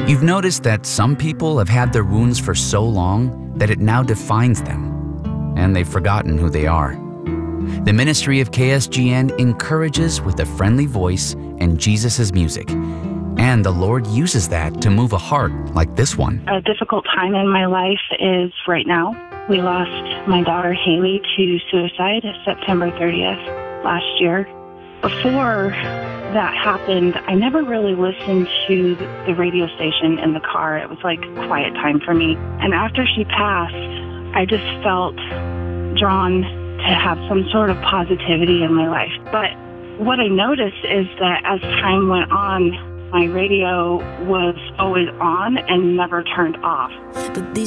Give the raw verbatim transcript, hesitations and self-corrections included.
You've noticed that some people have had their wounds for so long that it now defines them, and they've forgotten who they are. The ministry of K S G N encourages with a friendly voice and Jesus' music, and the Lord uses that to move a heart like this one. A difficult time in my life is right now. We lost my daughter Haley to suicide September thirtieth last year. Before that happened, I never really listened to the radio station in the car. It was like quiet time for me. And after she passed, I just felt drawn to have some sort of positivity in my life. But what I noticed is that as time went on, my radio was always on and never turned off. But these